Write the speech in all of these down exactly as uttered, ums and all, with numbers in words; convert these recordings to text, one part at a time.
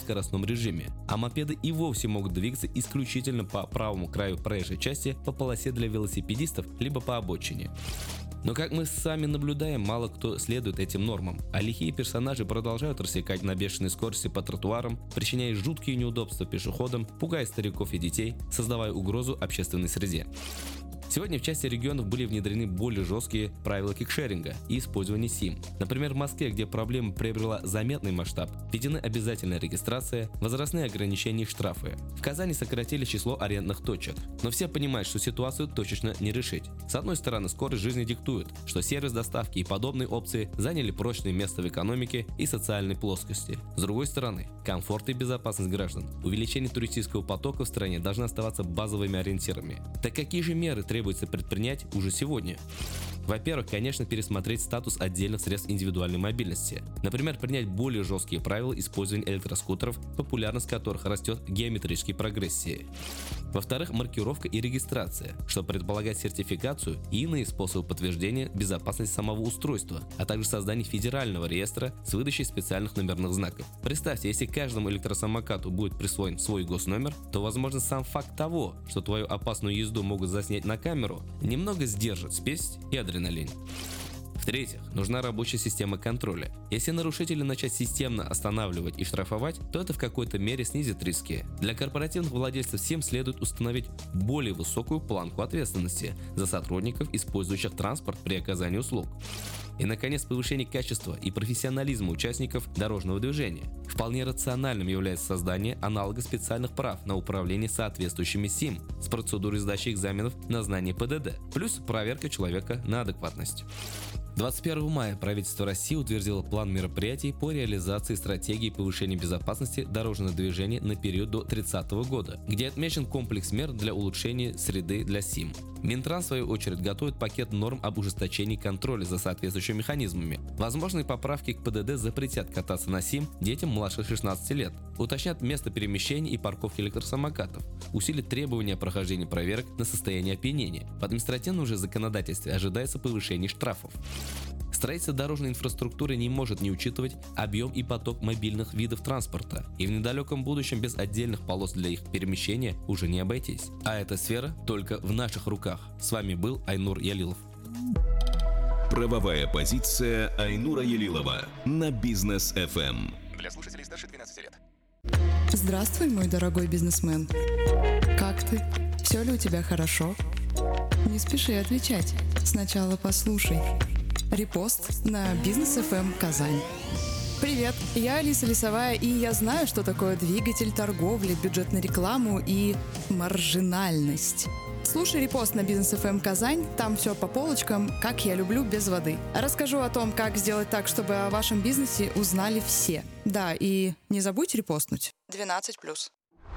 скоростном режиме, а мопеды и вовсе могут двигаться исключительно по правому краю проезжей части, по полосе для велосипедистов, либо по обочине. Но как мы сами наблюдаем, мало кто следует этим нормам, а лихие персонажи продолжают рассекать на бешеной скорости по тротуарам, причиняя жуткие неудобства пешеходам, пугая стариков и детей, создавая угрозу общественной среде. Сегодня в части регионов были внедрены более жесткие правила кикшеринга и использования сим. Например, в Москве, где проблема приобрела заметный масштаб, введены обязательная регистрация, возрастные ограничения и штрафы. В Казани сократили число арендных точек. Но все понимают, что ситуацию точечно не решить. С одной стороны, скорость жизни диктует, что сервис доставки и подобные опции заняли прочное место в экономике и социальной плоскости. С другой стороны, комфорт и безопасность граждан, увеличение туристического потока в стране должны оставаться базовыми ориентирами. Так какие же меры требуются требуется предпринять уже сегодня? Во-первых, конечно, пересмотреть статус отдельных средств индивидуальной мобильности. Например, принять более жесткие правила использования электроскутеров, популярность которых растет геометрической прогрессией. Во-вторых, маркировка и регистрация, что предполагает сертификацию и иные способы подтверждения безопасности самого устройства, а также создание федерального реестра с выдачей специальных номерных знаков. Представьте, если каждому электросамокату будет присвоен свой госномер, то, возможно, сам факт того, что твою опасную езду могут заснять на камеру, немного сдержит спесь и адреналин. В-третьих, нужна рабочая система контроля. Если нарушители начать системно останавливать и штрафовать, то это в какой-то мере снизит риски. Для корпоративных владельцев всем следует установить более высокую планку ответственности за сотрудников, использующих транспорт при оказании услуг. И, наконец, повышение качества и профессионализма участников дорожного движения. Вполне рациональным является создание аналога специальных прав на управление соответствующими сим с процедурой сдачи экзаменов на знание ПДД, плюс проверка человека на адекватность. двадцать первого мая правительство России утвердило план мероприятий по реализации стратегии повышения безопасности дорожного движения на период до тридцатого года, где отмечен комплекс мер для улучшения среды для сим. Минтранс, в свою очередь, готовит пакет норм об ужесточении контроля за соответствующими механизмами. Возможные поправки к ПДД запретят кататься на сим детям младше шестнадцати лет, уточнят место перемещения и парковки электросамокатов, усилят требования прохождения проверок на состояние опьянения. В административном же законодательстве ожидается повышение штрафов. Строительство дорожной инфраструктуры не может не учитывать объем и поток мобильных видов транспорта, и в недалеком будущем без отдельных полос для их перемещения уже не обойтись. А эта сфера только в наших руках. С вами был Айнур Ялилов. Правовая позиция Айнура Ялилова на Бизнес эф эм. Для слушателей старше двенадцати лет. Здравствуй, мой дорогой бизнесмен. Как ты? Все ли у тебя хорошо? Не спеши отвечать. Сначала послушай. Репост на Бизнес эф эм Казань. Привет, я Алиса Лисовая, и я знаю, что такое двигатель торговли, бюджетную рекламу и маржинальность. Слушай репост на Бизнес эф эм Казань, там все по полочкам, как я люблю, без воды. Расскажу о том, как сделать так, чтобы о вашем бизнесе узнали все. Да, и не забудь репостнуть. двенадцать плюс.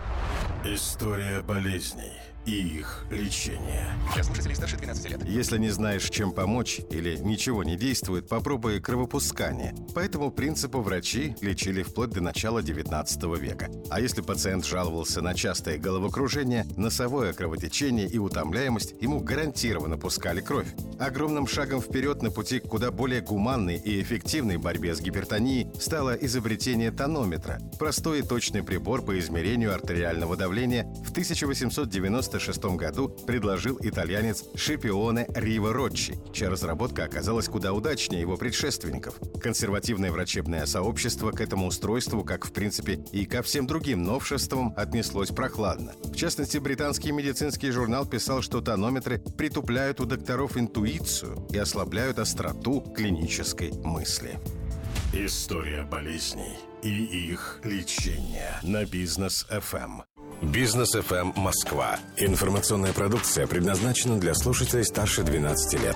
История болезней и их лечение. Для слушателей старше двенадцати лет. Если не знаешь, чем помочь или ничего не действует, попробуй кровопускание. По этому принципу врачи лечили вплоть до начала девятнадцатого века. А если пациент жаловался на частое головокружение, носовое кровотечение и утомляемость, ему гарантированно пускали кровь. Огромным шагом вперед на пути к куда более гуманной и эффективной борьбе с гипертонией стало изобретение тонометра – простой и точный прибор по измерению артериального давления в тысяча восемьсот девяносто шестом году предложил итальянец Шипионе Рива Роччи, чья разработка оказалась куда удачнее его предшественников. Консервативное врачебное сообщество к этому устройству, как в принципе и ко всем другим новшествам, отнеслось прохладно. В частности, британский медицинский журнал писал, что тонометры притупляют у докторов интуицию и ослабляют остроту клинической мысли. История болезней и их лечение на Бизнес эф эм. Бизнес эф эм Москва. Информационная продукция предназначена для слушателей старше двенадцати лет.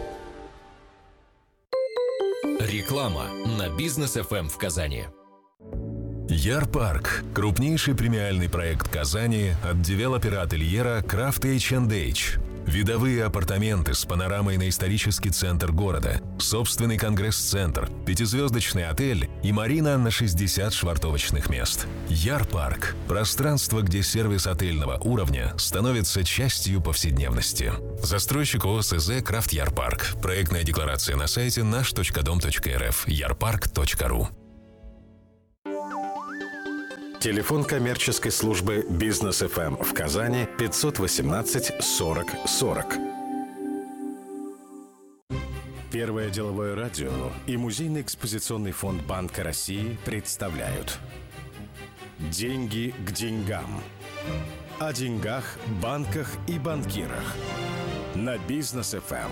Реклама на Бизнес эф эм в Казани. Ярпарк – крупнейший премиальный проект Казани от девелопера ательера Крафт эйч энд эйч. Видовые апартаменты с панорамой на исторический центр города, собственный конгресс-центр, пятизвездочный отель и марина на шестьдесят швартовочных мест. Ярпарк – пространство, где сервис отельного уровня становится частью повседневности. Застройщик ОСЗ «Крафт Ярпарк». Проектная декларация на сайте наш точка дом точка эр эф. ярпарк точка ру. Телефон коммерческой службы «Бизнес эф эм» в Казани пятьсот восемнадцать сорок сорок. Первое деловое радио и Музейный экспозиционный фонд Банка России представляют «Деньги к деньгам». О деньгах, банках и банкирах на «Бизнес эф эм».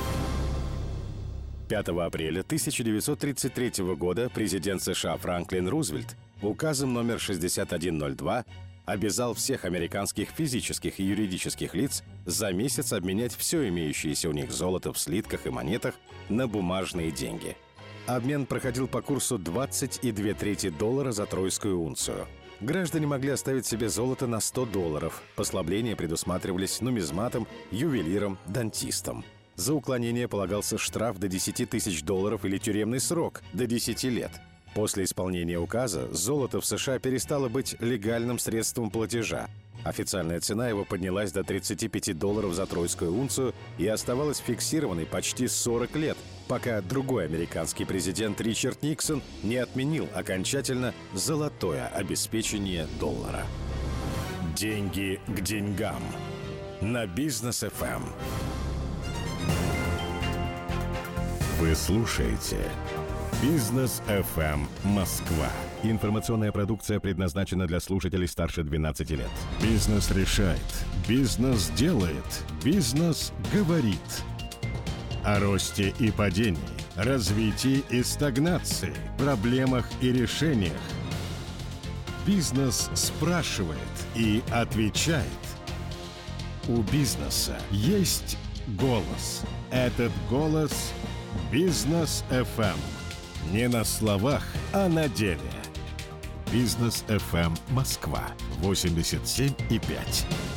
пятого апреля тысяча девятьсот тридцать третьего года президент США Франклин Рузвельт указом номер шестьдесят один ноль два обязал всех американских физических и юридических лиц за месяц обменять все имеющееся у них золото в слитках и монетах на бумажные деньги. Обмен проходил по курсу двадцать и две трети доллара за тройскую унцию. Граждане могли оставить себе золото на сто долларов. Послабления предусматривались нумизматом, ювелиром, дантистом. За уклонение полагался штраф до десяти тысяч долларов или тюремный срок до десяти лет. После исполнения указа золото в США перестало быть легальным средством платежа. Официальная цена его поднялась до тридцати пяти долларов за тройскую унцию и оставалась фиксированной почти сорок лет, пока другой американский президент Ричард Никсон не отменил окончательно золотое обеспечение доллара. Деньги к деньгам на «Бизнес эф эм». Вы слушаете «Бизнес эф эм Москва». Информационная продукция предназначена для слушателей старше двенадцати лет. Бизнес решает. Бизнес делает. Бизнес говорит. О росте и падении, развитии и стагнации, проблемах и решениях. Бизнес спрашивает и отвечает. У бизнеса есть голос. Этот голос – «Бизнес эф эм». Не на словах, а на деле. «Бизнес эф эм Москва» восемьдесят семь и пять.